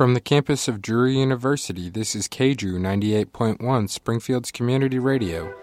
From the campus of Drury University, this is KDRU 98.1, Springfield's Community Radio.